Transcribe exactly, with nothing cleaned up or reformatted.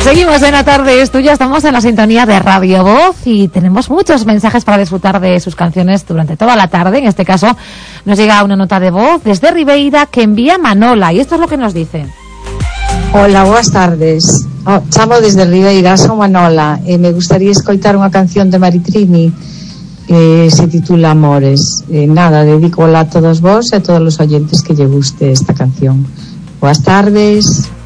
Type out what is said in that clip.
Seguimos en La Tarde es Tuya, estamos en la sintonía de Radio Voz y tenemos muchos mensajes para disfrutar de sus canciones durante toda la tarde. En este caso nos llega una nota de voz desde Ribeira que envía Manola y esto es lo que nos dice. Hola, boas tardes. Oh, chamo desde Ribeira, son Manola e me gustaría escoitar unha canción de Maritrini que se titula Amores. Eh, nada, dedico a todos vos e a todos os oyentes que lle guste esta canción. Boas tardes.